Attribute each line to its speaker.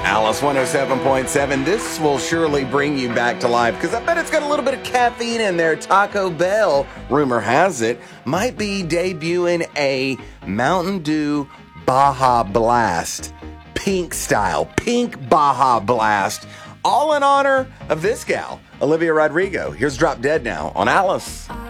Speaker 1: Alice 107.7. This will surely bring you back to life because I bet it's got a little bit of caffeine in there. Taco Bell, rumor has it, might be debuting a Mountain Dew Baja Blast. Pink style. Pink Baja Blast. All in honor of this gal, Olivia Rodrigo. Here's Drop Dead now on Alice.